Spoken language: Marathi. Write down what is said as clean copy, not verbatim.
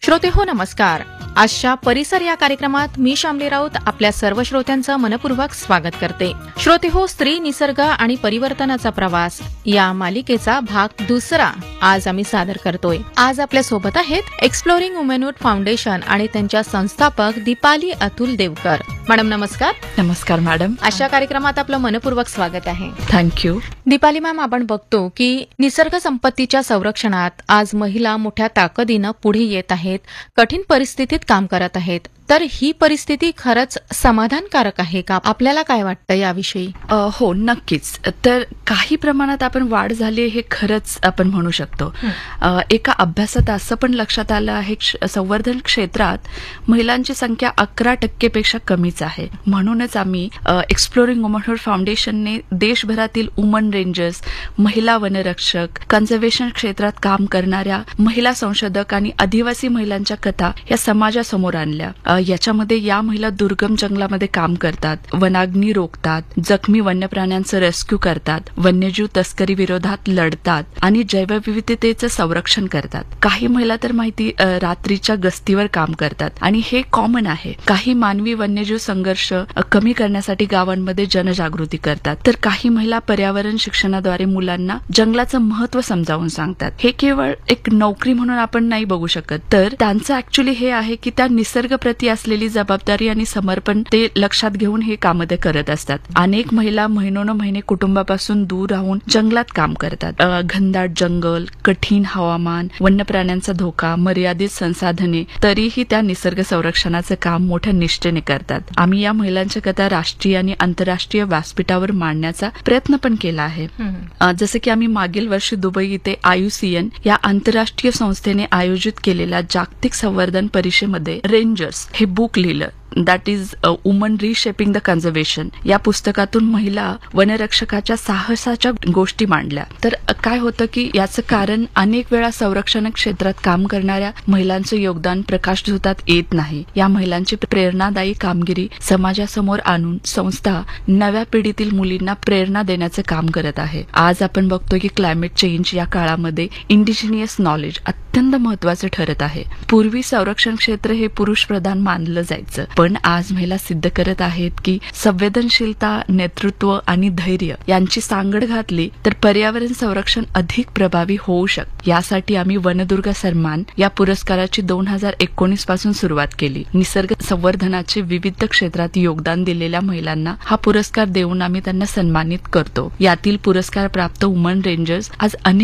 श्रोते हो नमस्कार. आजच्या परिसर या कार्यक्रमात मी शामली राऊत आपल्या सर्व श्रोत्यांचं मनपूर्वक स्वागत करते. श्रोते हो, स्त्री, निसर्ग आणि परिवर्तनाचा प्रवास या मालिकेचा भाग दुसरा आज आम्ही सादर करतोय. आज आपल्या सोबत आहेत एक्सप्लोरिंग वुमनहुड फाउंडेशन आणि त्यांच्या संस्थापक दीपाली अतुल देवकर. मॅडम नमस्कार. नमस्कार मॅडम. अशा कार्यक्रमात आपलं मनपूर्वक स्वागत आहे. थँक्यू. दीपाली मॅम, आपण बघतो की निसर्ग संपत्तीच्या संरक्षणात आज महिला मोठ्या ताकदीनं पुढे येत आहेत, कठीण परिस्थितीत काम करत आहेत. तर ही परिस्थिती खरंच समाधानकारक आहे का? आपल्याला काय वाटतं याविषयी? हो, नक्कीच. तर काही प्रमाणात आपण वाढ झाली हे खरंच आपण म्हणू शकतो. एका अभ्यासात असं पण लक्षात आलं आहे संवर्धन क्षेत्रात महिलांची संख्या 11% पेक्षा कमीच आहे. म्हणूनच आम्ही एक्सप्लोरिंग वुमनहुड फाउंडेशनने देशभरातील वुमन रेंजर्स, महिला वनरक्षक, कन्झर्वेशन क्षेत्रात काम करणाऱ्या महिला संशोधक आणि आदिवासी महिलांच्या कथा या समाजासमोर आणल्या. याच्यामध्ये या महिला दुर्गम जंगलामध्ये काम करतात, वनाग्नी रोखतात, जखमी वन्य प्राण्यांचं रेस्क्यू करतात, वन्यजीव तस्करी विरोधात लढतात आणि जैवविविधतेचं संरक्षण करतात. काही महिला तर रात्रीच्या गस्तीवर काम करतात आणि हे कॉमन आहे. काही मानवी वन्यजीव संघर्ष कमी करण्यासाठी गावांमध्ये जनजागृती करतात, तर काही महिला पर्यावरण शिक्षणाद्वारे मुलांना जंगलाचं महत्व समजावून सांगतात. हे केवळ एक नोकरी म्हणून आपण नाही बघू शकत, तर त्यांचं ऍक्च्युली हे आहे की त्या निसर्गप्रती असलेली जबाबदारी आणि समर्पण ते लक्षात घेऊन हे काम ते करत असतात. अनेक महिला महिनोन कुटुंबापासून दूर राहून जंगलात काम करतात. घनदाट जंगल, कठीण हवामान, वन्य प्राण्यांचा धोका, मर्यादित संसाधने, तरीही त्या निसर्ग संरक्षणाचं काम मोठ्या निष्ठेने करतात. आम्ही या महिलांच्या कथा राष्ट्रीय आणि आंतरराष्ट्रीय व्यासपीठावर मांडण्याचा प्रयत्न पण केला आहे. जसं की आम्ही मागील वर्षी दुबई इथे IUCN या आंतरराष्ट्रीय संस्थेने आयोजित केलेल्या जागतिक संवर्धन परिषदेमध्ये रेंजर्स हे बुक लिहिलं. That is woman reshaping the conservation. या पुस्तकातून महिला वनरक्षकाच्या साहसाच्या गोष्टी मांडल्या. तर काय होतं की याचं कारण अनेक वेळा संरक्षण क्षेत्रात काम करणाऱ्या महिलांचं योगदान प्रकाशझोतात येत नाही. या महिलांची प्रेरणादायी कामगिरी समाजासमोर आणून संस्था नव्या पिढीतील मुलींना प्रेरणा देण्याचं काम करत आहे. आज आपण बघतो की क्लायमेट चेंज या काळामध्ये इंडिजिनियस नॉलेज अत्यंत महत्वाचं ठरत आहे. पूर्वी संरक्षण क्षेत्र हे पुरुष प्रधान मानलं जायचं, पण आज महिला सिद्ध करत आहेत की संवेदनशीलता, नेतृत्व आणि धैर्य यांची सांगड घातली तर पर्यावरण संरक्षण अधिक प्रभावी होऊ शकते. यासाठी आम्ही वनदुर्गा सन्मान या पुरस्काराची 2019 पासून सुरुवात केली. निसर्ग संवर्धनाचे विविध क्षेत्रात योगदान दिलेल्या महिलांना हा पुरस्कार देऊन आम्ही त्यांना सन्मानित करतो. यातील पुरस्कार प्राप्त वुमन रेंजर्स आज अनेक